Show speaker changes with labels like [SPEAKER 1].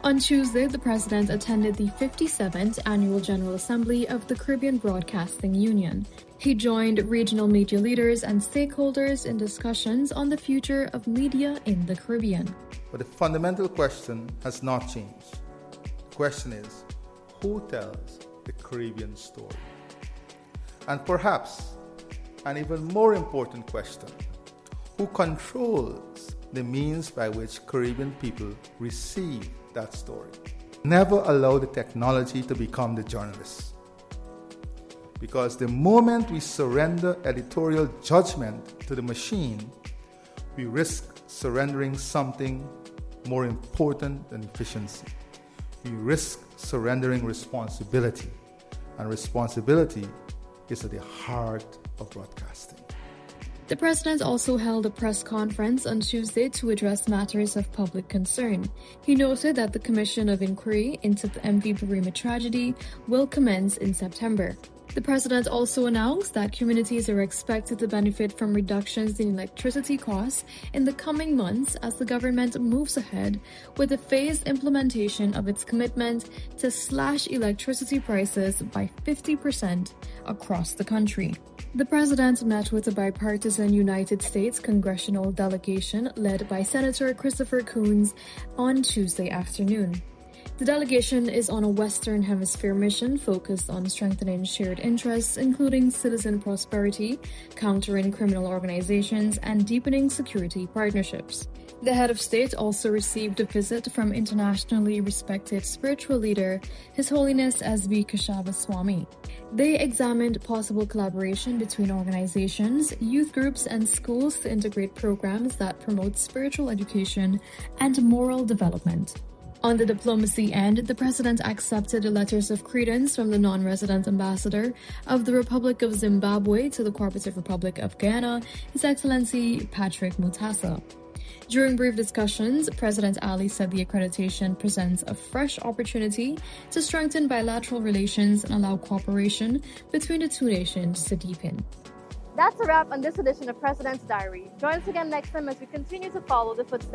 [SPEAKER 1] On Tuesday, the president attended the 57th Annual General Assembly of the Caribbean Broadcasting Union. He joined regional media leaders and stakeholders in discussions on the future of media in the Caribbean.
[SPEAKER 2] But the fundamental question has not changed. The question is, who tells the Caribbean story? And perhaps an even more important question, who controls the means by which Caribbean people receive that story? Never allow the technology to become the journalist. Because the moment we surrender editorial judgment to the machine, we risk surrendering something more important than efficiency. We risk surrendering responsibility. And responsibility is at the heart of broadcasting.
[SPEAKER 1] The president also held a press conference on Tuesday to address matters of public concern. He noted that the Commission of Inquiry into the MV Burima tragedy will commence in September. The president also announced that communities are expected to benefit from reductions in electricity costs in the coming months as the government moves ahead with the phased implementation of its commitment to slash electricity prices by 50% across the country. The president met with a bipartisan United States congressional delegation led by Senator Christopher Coons on Tuesday afternoon. The delegation is on a Western Hemisphere mission focused on strengthening shared interests, including citizen prosperity, countering criminal organizations, and deepening security partnerships. The head of state also received a visit from internationally respected spiritual leader, His Holiness S.B. Keshava Swami. They examined possible collaboration between organizations, youth groups, and schools to integrate programs that promote spiritual education and moral development. On the diplomacy end, the president accepted the letters of credence from the non-resident ambassador of the Republic of Zimbabwe to the Cooperative Republic of Guyana, His Excellency Patrick Mutasa. During brief discussions, President Ali said the accreditation presents a fresh opportunity to strengthen bilateral relations and allow cooperation between the two nations to deepen.
[SPEAKER 3] That's a wrap on this edition of President's Diary. Join us again next time as we continue to follow the footsteps